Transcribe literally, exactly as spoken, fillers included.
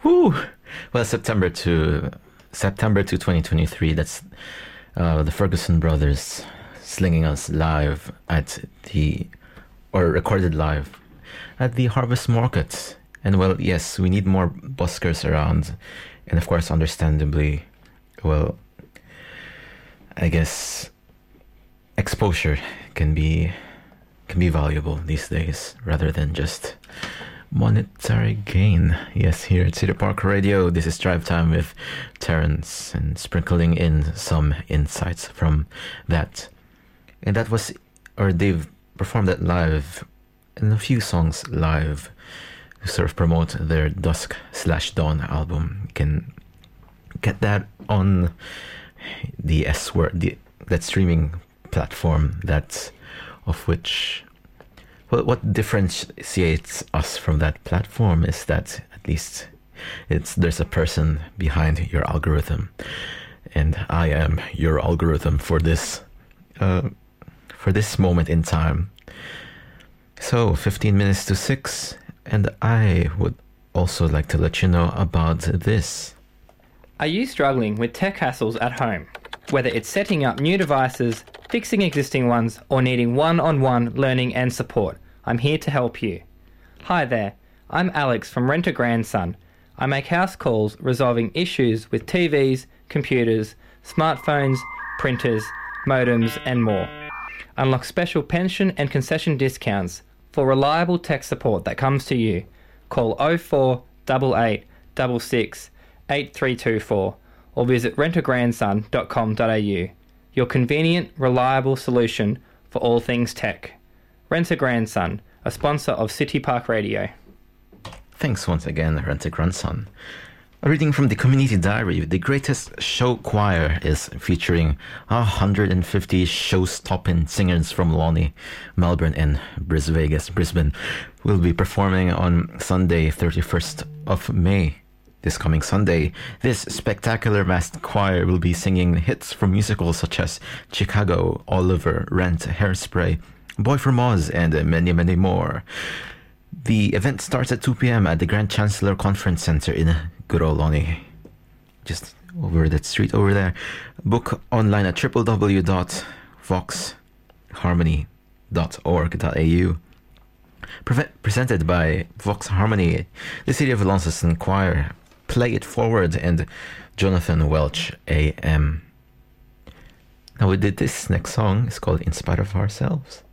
Whew. Well, September to September to twenty twenty-three. That's uh, the Ferguson Brothers slinging us live at the, or recorded live at the Harvest Market. And well, yes, we need more buskers around, and of course, understandably, well, I guess exposure can be can be valuable these days rather than just monetary gain. Yes, here at City Park Radio, this is Drive Time with Terrence, and sprinkling in some insights from that. And that was, or they've performed that live, and a few songs live to sort of promote their Dusk slash Dawn album. You can get that on the S word, the, that streaming platform, that of which, well, what differentiates us from that platform is that at least it's there's a person behind your algorithm, and I am your algorithm for this uh, for this moment in time. So fifteen minutes to six, and I would also like to let you know about this. Are you struggling with tech hassles at home? Whether it's setting up new devices, fixing existing ones, or needing one-on-one learning and support, I'm here to help you. Hi there, I'm Alex from Rent a Grandson. I make house calls resolving issues with T Vs, computers, smartphones, printers, modems, and more. Unlock special pension and concession discounts for reliable tech support that comes to you. Call oh four eight eight six six eight three two four or visit rent a grandson dot com dot a u. Your convenient, reliable solution for all things tech. Rent a Grandson, a sponsor of City Park Radio. Thanks once again, Rent a Grandson. A reading from the Community Diary. The Greatest Show Choir is featuring one hundred fifty show-stopping singers from Lonnie, Melbourne, and Bris Vegas, Brisbane. Will be performing on Sunday, thirty-first of May. This coming Sunday, this spectacular masked choir will be singing hits from musicals such as Chicago, Oliver, Rent, Hairspray, Boy from Oz, and many, many more. The event starts at two p.m. at the Grand Chancellor Conference Centre in good old Lonnie, just over that street over there. Book online at w w w dot vox harmony dot org dot a u. Pre- presented by Vox Harmony, the City of Launceston Choir, Play It Forward, and Jonathan Welch A M. Now we did this next song. It's called In Spite of Ourselves.